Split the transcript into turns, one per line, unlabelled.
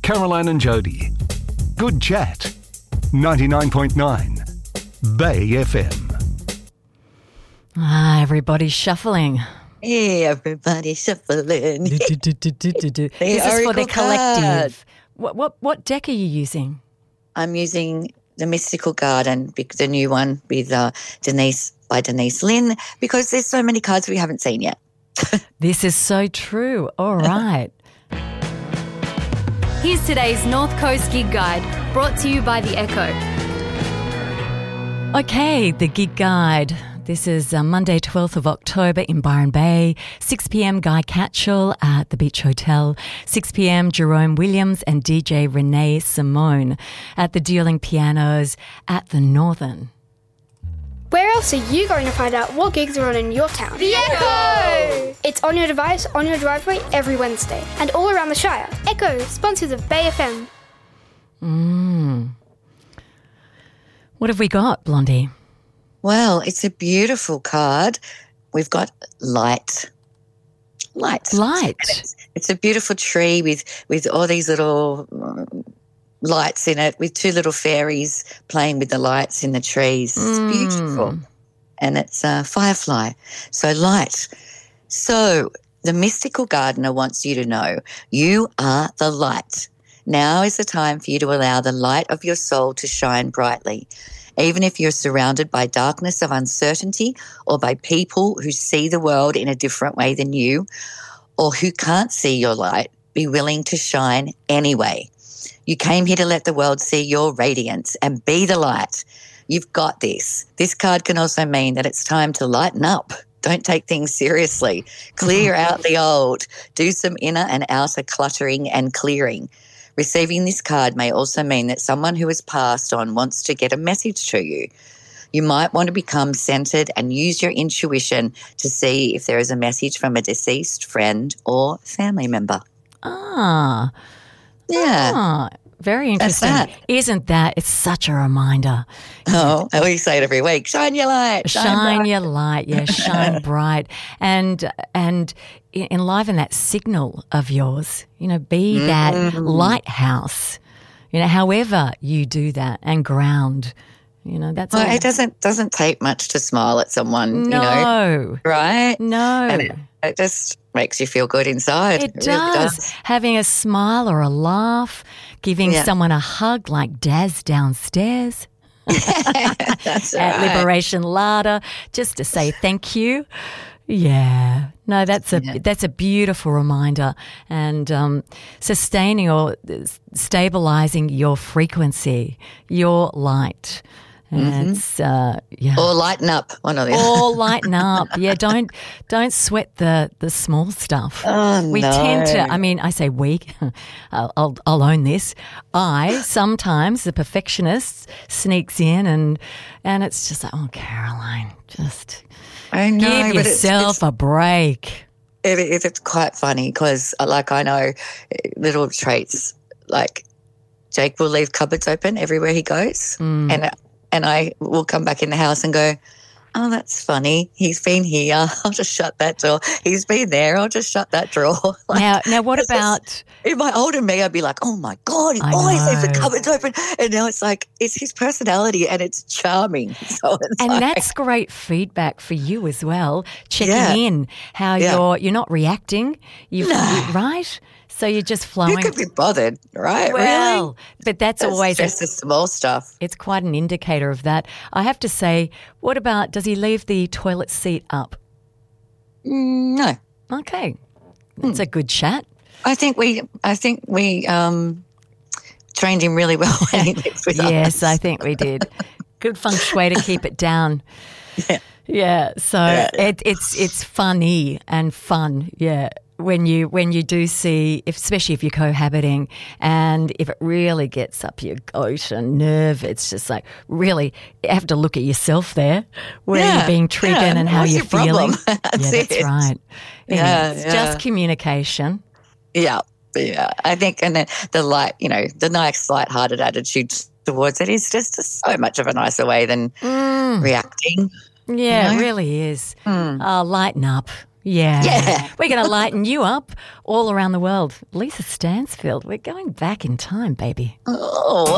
Caroline and Jody. Good chat. 99.9 Bay FM.
Everybody's shuffling.
Hey, everybody shuffling.
This is for the collective. What deck are you using?
I'm using the Mystical Garden, the new one with Denise Lynn, because there's so many cards we haven't seen yet.
This is so true. All right.
Here's today's North Coast Gig Guide, brought to you by The Echo.
Okay, the Gig Guide. This is Monday, 12th of October in Byron Bay. 6 p.m, Guy Catchell at the Beach Hotel. 6 p.m, Jerome Williams and DJ Renee Simone at the Dueling Pianos at the Northern.
Where else are you going to find out what gigs are on in your town? The Echo! It's on your device, on your driveway, every Wednesday. And all around the Shire. Echo, sponsors of Bay FM.
What have we got, Blondie?
Well, it's a beautiful card. We've got light.
Light.
It's a beautiful tree with all these little lights in it, with two little fairies playing with the lights in the trees. It's beautiful. And it's a firefly. So light. So the Mystical Gardener wants you to know you are the light. Now is the time for you to allow the light of your soul to shine brightly. Even if you're surrounded by darkness of uncertainty or by people who see the world in a different way than you or who can't see your light, be willing to shine anyway. You came here to let the world see your radiance and be the light. You've got this. This card can also mean that it's time to lighten up. Don't take things seriously. Clear out the old. Do some inner and outer cluttering and clearing. Receiving this card may also mean that someone who has passed on wants to get a message to you. You might want to become centered and use your intuition to see if there is a message from a deceased friend or family member.
Very interesting. Isn't that? It's such a reminder.
Oh, we say it every week. Shine your light.
Shine your light. Yeah, shine bright. And enliven that signal of yours. You know, be that lighthouse. You know, however you do that, and ground. You know, that's
it doesn't take much to smile at someone.
No.
You know, right?
No.
And it just makes you feel good inside.
It does. Really does. Having a smile or a laugh, giving someone a hug like Daz downstairs.
That's right.
At Liberation Larder, just to say thank you. Yeah. No, that's a beautiful reminder, and sustaining or stabilizing your frequency, your light. It's
or lighten up, one or the other.
Or lighten up. Yeah, don't sweat the small stuff.
Oh,
we tend to. I mean, I say we. I'll own this. Sometimes the perfectionist sneaks in, and it's just like, oh, Caroline, just give yourself a break.
It's quite funny because, like, I know little traits, like Jake will leave cupboards open everywhere he goes, and I will come back in the house and go, oh, that's funny. He's been here. I'll just shut that door. He's been there. I'll just shut that drawer.
Now, what about...
In my older me, I'd be like, oh, my God, he always leaves the cupboards open. And now it's like, it's his personality and it's charming. So
that's great feedback for you as well, checking in how you're not reacting. Right? So you're just flowing.
You could be bothered, right?
Well,
really?
But that's always
just the small stuff.
It's quite an indicator of that. I have to say, what about, does he leave the toilet seat up?
No.
Okay. That's a good chat.
I think we trained him really well when he lived with us.
Yes, I think we did. Good feng shui to keep it down. Yeah. So it's funny and fun. Yeah. When you do see, especially if you're cohabiting, and if it really gets up your goat and nerve, it's just like, really, you have to look at yourself there, where you're being triggered and how you're feeling. That's right. It's just communication.
Yeah. I think, and the light, the nice, light-hearted attitude towards it is just so much of a nicer way than reacting.
Yeah, it really is. Lighten up.
Yeah.
We're going to lighten you up all around the world. Lisa Stansfield, we're going back in time, baby.
Oh.